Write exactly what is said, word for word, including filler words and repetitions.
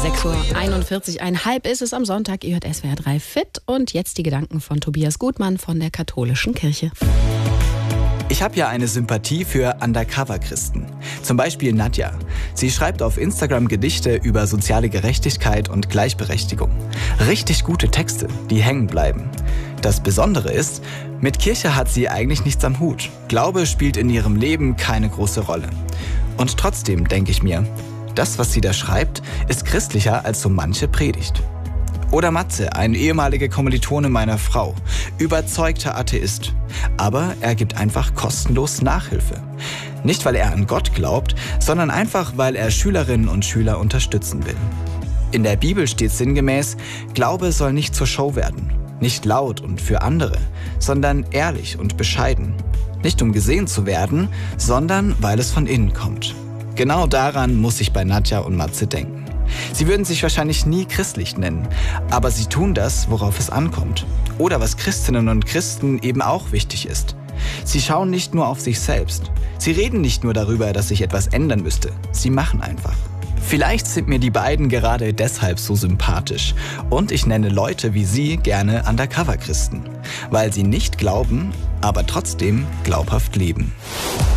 sechs Uhr einundvierzig Komma fünf ist es am Sonntag. Ihr hört S W R drei Fit und jetzt die Gedanken von Tobias Gutmann von der Katholischen Kirche. Ich habe ja eine Sympathie für Undercover-Christen. Zum Beispiel Nadja. Sie schreibt auf Instagram Gedichte über soziale Gerechtigkeit und Gleichberechtigung. Richtig gute Texte, die hängen bleiben. Das Besondere ist, mit Kirche hat sie eigentlich nichts am Hut. Glaube spielt in ihrem Leben keine große Rolle. Und trotzdem denke ich mir, das, was sie da schreibt, ist christlicher als so manche Predigt. Oder Matze, ein ehemaliger Kommilitone meiner Frau, überzeugter Atheist. Aber er gibt einfach kostenlos Nachhilfe. Nicht, weil er an Gott glaubt, sondern einfach, weil er Schülerinnen und Schüler unterstützen will. In der Bibel steht sinngemäß, Glaube soll nicht zur Show werden. Nicht laut und für andere, sondern ehrlich und bescheiden. Nicht um gesehen zu werden, sondern weil es von innen kommt. Genau daran muss ich bei Nadja und Matze denken. Sie würden sich wahrscheinlich nie christlich nennen, aber sie tun das, worauf es ankommt. Oder was Christinnen und Christen eben auch wichtig ist. Sie schauen nicht nur auf sich selbst. Sie reden nicht nur darüber, dass sich etwas ändern müsste. Sie machen einfach. Vielleicht sind mir die beiden gerade deshalb so sympathisch. Und ich nenne Leute wie sie gerne Undercover-Christen. Weil sie nicht glauben, aber trotzdem glaubhaft leben.